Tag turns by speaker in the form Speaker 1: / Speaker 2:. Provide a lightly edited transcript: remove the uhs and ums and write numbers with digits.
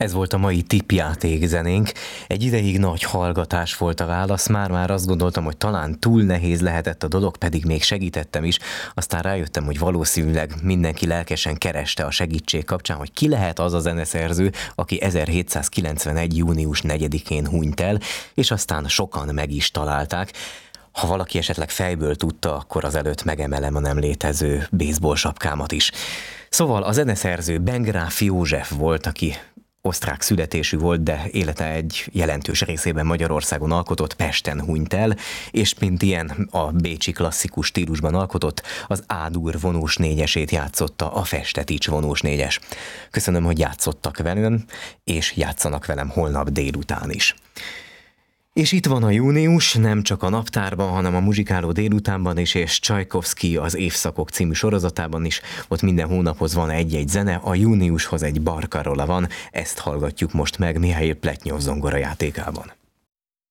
Speaker 1: Ez volt a mai tippjáték zenénk. Egy ideig nagy hallgatás volt a válasz, már azt gondoltam, hogy talán túl nehéz lehetett a dolog, pedig még segítettem is. Aztán rájöttem, hogy valószínűleg mindenki lelkesen kereste a segítség kapcsán, hogy ki lehet az a zeneszerző, aki 1791. június 4-én hunyt el, és aztán sokan meg is találták. Ha valaki esetleg fejből tudta, akkor azelőtt megemelem a nem létező baseball sapkámat is. Szóval a zeneszerző Ben Gráf József volt, aki osztrák születésű volt, de élete egy jelentős részében Magyarországon alkotott, Pesten hunyt el, és mint ilyen a bécsi klasszikus stílusban alkotott, az A-dur vonós négyesét játszotta, a Festetics vonós négyes. Köszönöm, hogy játszottak velem, és játszanak velem holnap délután is. És itt van a június, nem csak a naptárban, hanem a muzsikáló délutánban is, és Csajkovszky az Évszakok című sorozatában is, ott minden hónaphoz van egy-egy zene, a júniushoz egy Barcarola van, ezt hallgatjuk most meg Mihail Pletnyov zongorajátékában.